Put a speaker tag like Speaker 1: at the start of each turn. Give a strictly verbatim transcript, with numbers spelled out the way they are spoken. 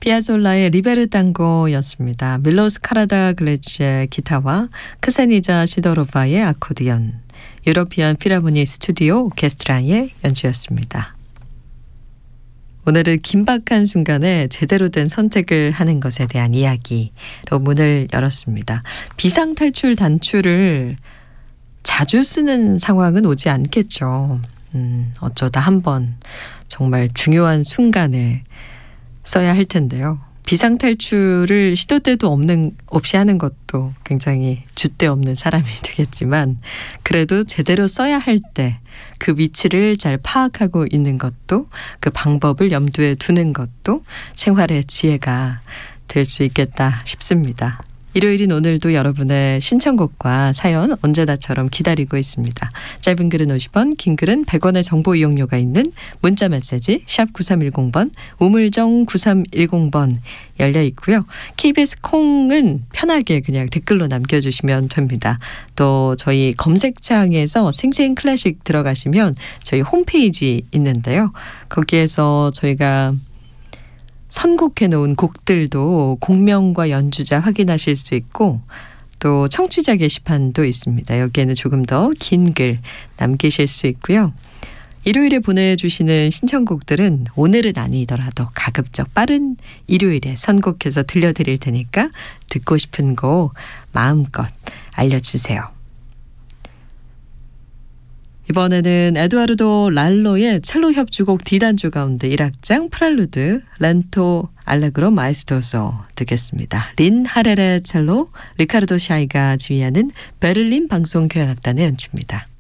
Speaker 1: 피아졸라의 리베르 tango였습니다. 밀로스 카라다글레치의 기타와 크세니자 시도로바의 아코디언, 유러피안 필하모니 스튜디오 오케스트라의 연주였습니다. 오늘은 긴박한 순간에 제대로 된 선택을 하는 것에 대한 이야기로 문을 열었습니다. 비상탈출 단추를 자주 쓰는 상황은 오지 않겠죠. 음, 어쩌다 한번 정말 중요한 순간에 써야 할 텐데요. 비상탈출을 시도 때도 없는 없이 하는 것도 굉장히 줏대 없는 사람이 되겠지만, 그래도 제대로 써야 할 때 그 위치를 잘 파악하고 있는 것도, 그 방법을 염두에 두는 것도 생활의 지혜가 될 수 있겠다 싶습니다. 일요일인 오늘도 여러분의 신청곡과 사연 언제나처럼 기다리고 있습니다. 짧은 글은 오십 원, 긴 글은 백 원의 정보 이용료가 있는 문자 메시지 샵 구삼일공 번, 우물정 구삼일공 번 열려 있고요. 케이비에스 콩은 편하게 그냥 댓글로 남겨주시면 됩니다. 또 저희 검색창에서 생생 클래식 들어가시면 저희 홈페이지 있는데요. 거기에서 저희가 선곡해 놓은 곡들도 곡명과 연주자 확인하실 수 있고, 또 청취자 게시판도 있습니다. 여기에는 조금 더 긴 글 남기실 수 있고요. 일요일에 보내주시는 신청곡들은 오늘은 아니더라도 가급적 빠른 일요일에 선곡해서 들려드릴 테니까 듣고 싶은 곡 마음껏 알려주세요. 이번에는 에두아르도 랄로의 첼로 협주곡 D단조 가운데 일 악장 프렐루드 렌토 알레그로 마에스토소 듣겠습니다. 린 하렐의 첼로, 리카르도 샤이가 지휘하는 베를린 방송교향악단의 연주입니다.